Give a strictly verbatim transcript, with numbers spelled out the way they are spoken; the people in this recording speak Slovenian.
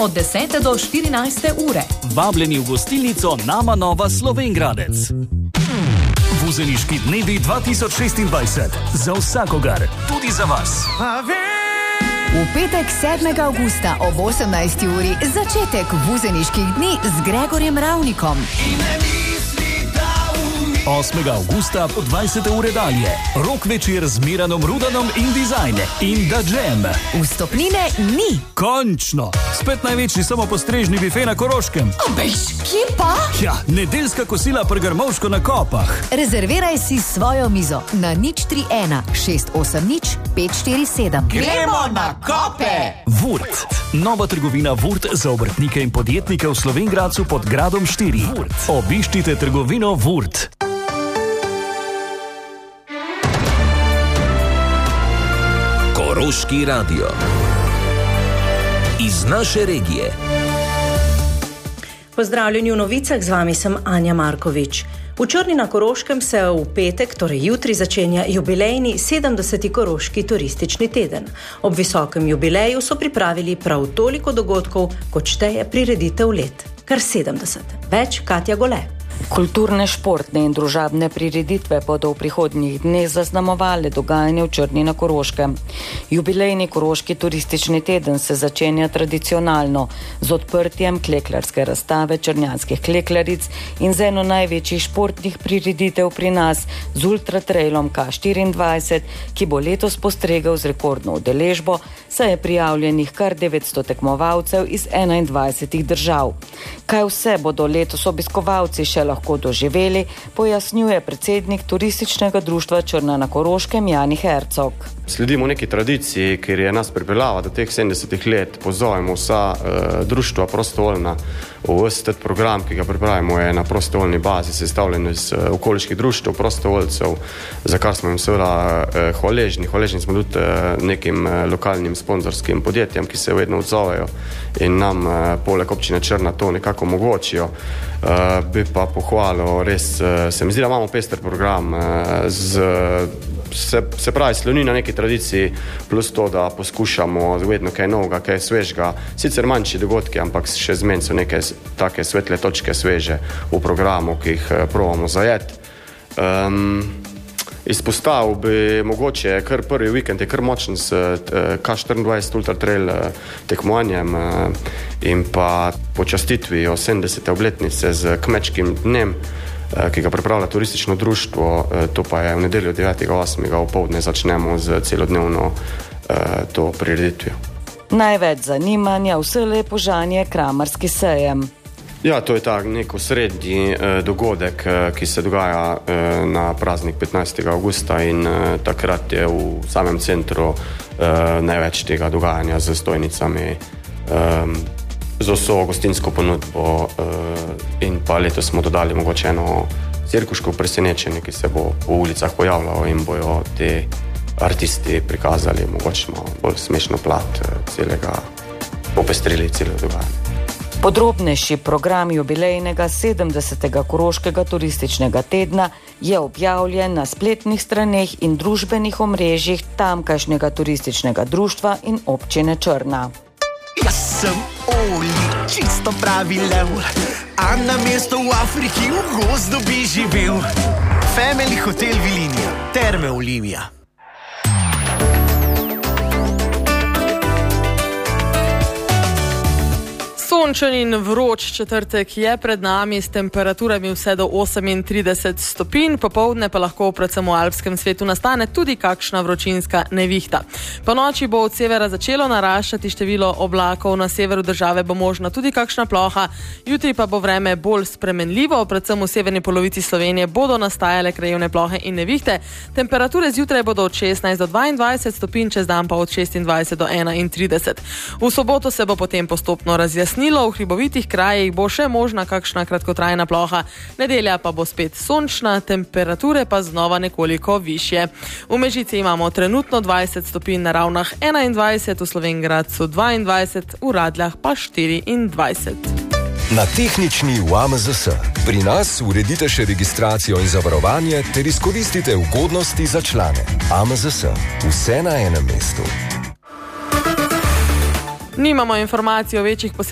od desete do štirinajste ure. Vabljeni v gostilnico Nama Nova Slovenjgradec. Vuzeniški dnevi dva tisoč šestindvajset. Za vsakogar, tudi za vas. V petek sedmega avgusta ob osemnajsti uri začetek vuzeniških dni z Gregorjem Ravnikom. osmega avgusta od dvajsete ure dalje. Rock večer z Miranom Rudanom in Design in The Jam. Vstopnine ni. Končno! Spet največji samopostrežni bife na Koroškem. Obejš, kje pa? Ja, nedeljska kosila pri Grmovško na Kopah. Rezerviraj si svojo mizo na nič tri ena šest osem nič pet štiri sedem. Gremo na Kope! Vurt. Nova trgovina Vurt za obrtnike in podjetnike v Slovenjgradcu pod Gradom štiri. Vurt. Obiščite trgovino Vurt. Koroški radio. Iz naše regije. Pozdravljeni v novicah, z vami sem Anja Markovič. V Črni na Koroškem se v petek, torej jutri, začenja jubilejni sedemdeseti Koroški turistični teden. Ob visokem jubileju so pripravili prav toliko dogodkov, kot šteje prireditev let. Kar sedemdeset. Več Katja Gole. Kulturne, športne in družabne prireditve bodo v prihodnjih dneh zaznamovale dogajanje v Črni na Koroškem. Jubilejni Koroški turistični teden se začenja tradicionalno z odprtjem kleklarske razstave črnjanskih kleklaric in z eno največjih športnih prireditev pri nas z ultratrailom K štiriindvajset, ki bo letos postregel z rekordno udeležbo, saj je prijavljenih kar devetsto tekmovalcev iz enaindvajsetih držav. Kaj vse bodo letos obiskovalci še lahko doživeli, pojasnjuje predsednik Turističnega društva Črna na Koroškem Jani Hercog. Sledimo neki tradiciji, ker je nas pripeljala do teh sedemdesetih let. Pozovemo vsa uh, društva prostovoljna. Vse program, ki ga pripravimo, je na prostovoljni bazi sestavljen iz uh, okoliških društev, prostovoljcev, za kar smo jim seveda uh, hvaležni. Hvaležni smo tudi uh, nekim uh, lokalnim sponzorskim podjetjem, ki se vedno odzovejo in nam uh, poleg občine Črna to nekako omogočijo. Uh, bi pa pohvalil, res uh, se mi zdi, da imamo pester program uh, z Se, se pravi, sloni na neki tradiciji, plus to, da poskušamo vedno kaj novega, kaj svežega. Sicer manjši dogodki, ampak še zmen so neke take svetle točke sveže v programu, ki jih probamo zajeti. Um, izpostavil bi mogoče, kar prvi vikend je kar močen s K štiriindvajset ultratrail tekmovanjem in pa počastitvijo sedemdesete obletnice z kmečkim dnem, ki ga pripravlja turistično društvo, to pa je v nedeljo devetega osmega opoldne začnemo z celodnevno to prireditvijo. Največ zanimanja vselej požanje kramarski sejem. Ja, to je tak nek osrednji eh, dogodek, eh, ki se dogaja eh, na praznik petnajstega avgusta in eh, takrat je v samem centru eh, največ tega dogajanja z stojnicami, eh, z vso gostinsko ponudbo uh, in pa letos smo dodali mogoče eno cirkuško presenečenje, ki se bo v ulicah pojavljalo in bojo te artisti prikazali mogoče bolj smešno plat uh, celega, popestrili celo dogajanje. Podrobnejši program jubilejnega sedemdesetega Koroškega turističnega tedna je objavljen na spletnih straneh in družbenih omrežjih tamkajšnjega turističnega društva in občine Črna. Jaz sem Oli, čisto pravi lev, a na mesto v Afriki v gozdu bi živel. Family Hotel Vilinija, Terme Olimija. Sončen in vroč četrtek je pred nami s temperaturami vse do osemintrideset stopinj, popoldne pa lahko predvsem v alpskem svetu nastane tudi kakšna vročinska nevihta. Po noči bo od severa začelo naraščati število oblakov, na severu države bo možna tudi kakšna ploha, jutri pa bo vreme bolj spremenljivo, predvsem v severni polovici Slovenije bodo nastajale krajevne plohe in nevihte. Temperature zjutraj bodo od šestnajst do dvaindvajset stopinj, čez dan pa od šestindvajset do enaintrideset. V soboto se bo potem postopno razjasnilo, v hribovitih krajih bo še možna kakšna kratkotrajna ploha, nedelja pa bo spet sončna, temperature pa znova nekoliko višje. V Mežici imamo trenutno dvajset stopinj, na Ravnah enaindvajset, v Slovenjgradcu dvaindvajset, v Radljah pa štiriindvajset. Na tehnični v A M Z S. Pri nas uredite še registracijo in zavarovanje ter izkoristite ugodnosti za člane. A M Z S. Vse na enem mestu. Nimamo informacij o večjih posebnih